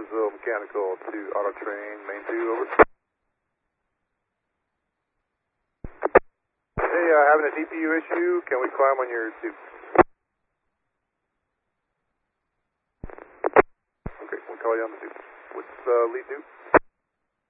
Roseville Mechanical to Auto Train, main 2, over. Hey, having a DPU issue. Can we climb on your tube? Okay, we'll call you on the tube. What's lead tube?